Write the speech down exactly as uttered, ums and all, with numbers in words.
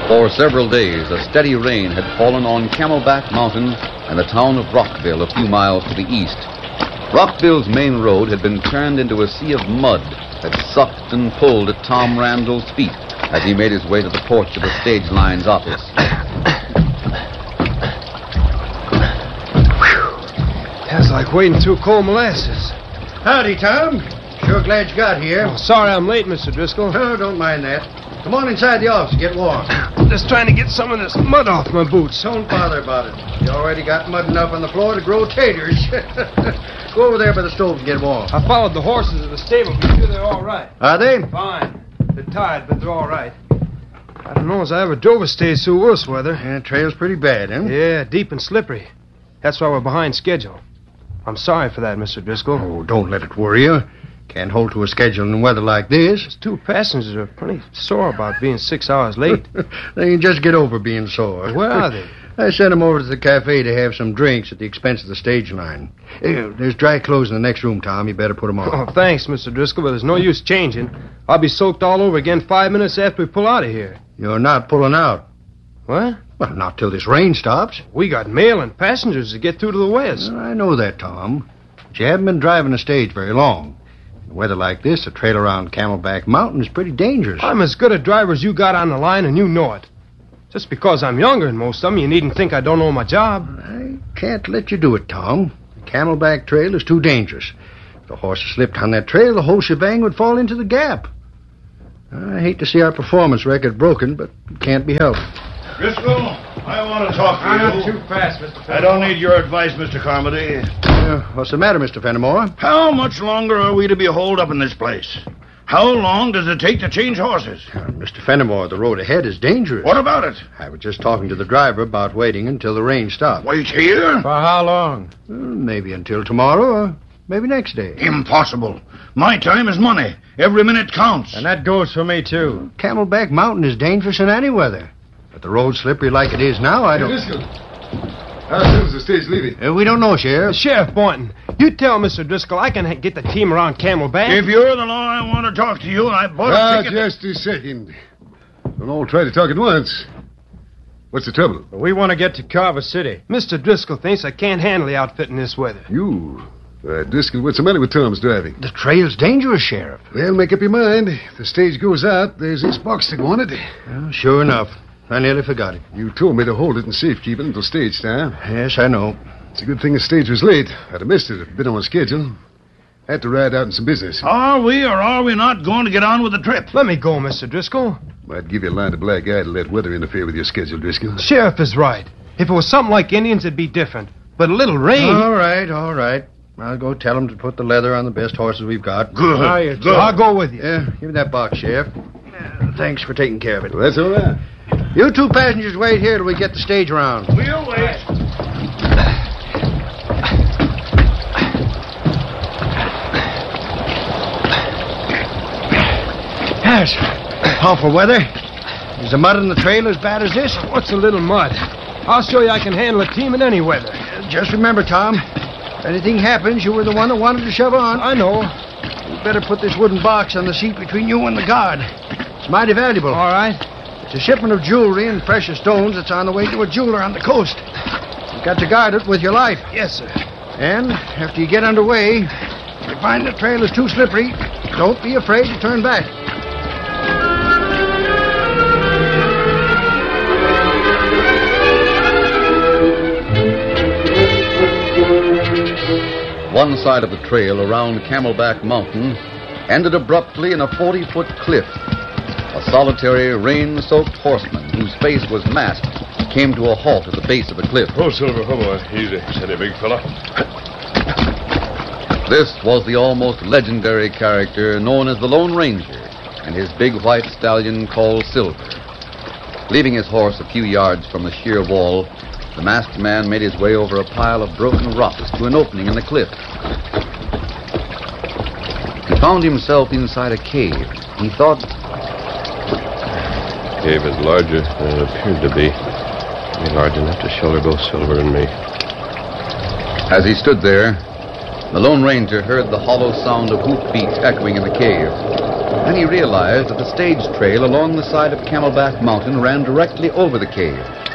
For several days, a steady rain had fallen on Camelback Mountain and the town of Rockville a few miles to the east. Rockville's main road had been turned into a sea of mud that sucked and pulled at Tom Randall's feet as he made his way to the porch of the stage line's office. That's like wading through cold molasses. Howdy, Tom. Sure glad you got here. Oh, sorry I'm late, Mister Driscoll. Oh, don't mind that. Come on inside the office and get warm. Just trying to get some of this mud off my boots. Don't bother about it. You already got mud enough on the floor to grow taters. Go over there by the stove and get warm. I followed the horses at the stable. Be sure they're all right. Are they? Fine. They're tired, but they're all right. I don't know as I ever drove a stage through worse weather. Yeah, trail's pretty bad, huh? Yeah, deep and slippery. That's why we're behind schedule. I'm sorry for that, Mister Driscoll. Oh, don't let it worry you. Can't hold to a schedule in weather like this. Those two passengers are pretty sore about being six hours late. They can just get over being sore. Where are they? I sent them over to the cafe to have some drinks at the expense of the stage line. Here, there's dry clothes in the next room, Tom. You better put them on. Oh, thanks, Mister Driscoll, but there's no use changing. I'll be soaked all over again five minutes after we pull out of here. You're not pulling out. What? Well, not till this rain stops. We got mail and passengers to get through to the west. Well, I know that, Tom. But you haven't been driving a stage very long. In weather like this, a trail around Camelback Mountain is pretty dangerous. I'm as good a driver as you got on the line, and you know it. Just because I'm younger than most of them, you needn't think I don't know my job. I can't let you do it, Tom. The Camelback Trail is too dangerous. If the horses slipped on that trail, the whole shebang would fall into the gap. I hate to see our performance record broken, but it can't be helped. Driscoll, I want to talk to I'm you. not too fast, Mister Fenimore. I don't need your advice, Mister Carmody. Uh, what's the matter, Mister Fenimore? How much longer are we to be holed up in this place? How long does it take to change horses? Uh, Mister Fenimore, the road ahead is dangerous. What about it? I was just talking to the driver about waiting until the rain stopped. Wait here? For how long? Uh, maybe until tomorrow, or maybe next day. Impossible. My time is money. Every minute counts. And that goes for me, too. Camelback Mountain is dangerous in any weather. But the road's slippery like it is now, I don't... Driscoll, how soon is the stage leaving? Uh, we don't know, Sheriff. Sheriff Boynton, you tell Mister Driscoll I can ha- get the team around Camelback. If you're the law, I want to talk to you, and I bought Ah, a ticket. just a second. Don't all try to talk at once. What's the trouble? We want to get to Carver City. Mister Driscoll thinks I can't handle the outfit in this weather. You. Uh, Driscoll, what's the matter with Tom's driving? The trail's dangerous, Sheriff. Well, make up your mind. If the stage goes out, there's this box to go on it. Well, sure enough. I nearly forgot it. You told me to hold it in safekeeping until stage time. Yes, I know. It's a good thing the stage was late. I'd have missed it if it'd been on schedule. I had to ride out in some business. Are we or are we not going to get on with the trip? Let me go, Mister Driscoll. I'd give you a line to black eye to let weather interfere with your schedule, Driscoll. Sheriff is right. If it was something like Indians, it'd be different. But a little rain... All right, all right. I'll go tell them to put the leather on the best horses we've got. Good. How you, Good. I'll go with you. Yeah, give me that box, Sheriff. Uh, thanks for taking care of it. Well, that's all right. You two passengers wait here till we get the stage around. We'll wait. Yes. Awful weather. Is the mud in the trail as bad as this? What's a little mud? I'll show you I can handle a team in any weather. Just remember, Tom, if anything happens, you were the one that wanted to shove on. I know. You better put this wooden box on the seat between you and the guard. It's mighty valuable. All right. It's a shipment of jewelry and precious stones that's on the way to a jeweler on the coast. You've got to guard it with your life. Yes, sir. And after you get underway, if you find the trail is too slippery, don't be afraid to turn back. One side of the trail around Camelback Mountain ended abruptly in a forty-foot cliff. A solitary, rain-soaked horseman, whose face was masked, came to a halt at the base of the cliff. Oh, Silver, oh, boy. Easy, steady, big fella. This was the almost legendary character known as the Lone Ranger, and his big white stallion called Silver. Leaving his horse a few yards from the sheer wall, the masked man made his way over a pile of broken rocks to an opening in the cliff. He found himself inside a cave. He thought, Cave is larger than it appeared to be. Be large enough to shelter both Silver and me. as he stood there, The Lone Ranger heard the hollow sound of hoofbeats echoing in the cave. Then he realized that the stage trail along the side of Camelback Mountain ran directly over the cave.